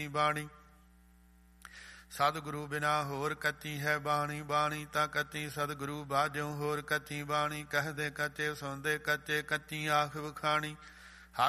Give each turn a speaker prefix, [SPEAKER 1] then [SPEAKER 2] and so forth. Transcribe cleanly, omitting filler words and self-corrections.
[SPEAKER 1] ਬਾਣੀ। ਸਤਿਗੁਰੂ ਬਿਨਾ ਹੋਰ ਕਤੀ ਹੈ ਬਾਣੀ, ਬਾਣੀ ਤਾਂ ਕਤੀ ਸਤਿਗੁਰੂ ਬਾਝੋਂ ਹੋਰ ਕਤੀ ਬਾਣੀ। ਕਹਦੇ ਕੱਚੇ ਸੌਂਦੇ ਕੱਚੇ, ਕੱਚੀ ਆਖ ਵਖਾਣੀ।